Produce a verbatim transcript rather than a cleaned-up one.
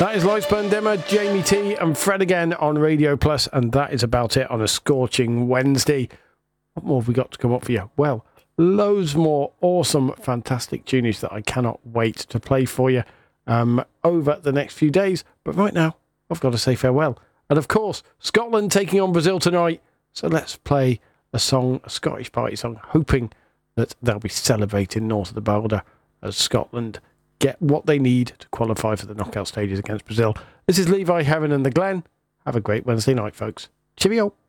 That is Lightsburn Dimmer, Jamie T and Fred again on Radio Plus, and that is about it on a scorching Wednesday. What more have we got to come up for you? Well, loads more awesome, fantastic tunes that I cannot wait to play for you um, over the next few days. But right now, I've got to say farewell. And of course, Scotland taking on Brazil tonight. So let's play a song, a Scottish party song, hoping that they'll be celebrating north of the border as Scotland get what they need to qualify for the knockout stages against Brazil. This is Levi Heron and the Glen. Have a great Wednesday night, folks. Cheerio.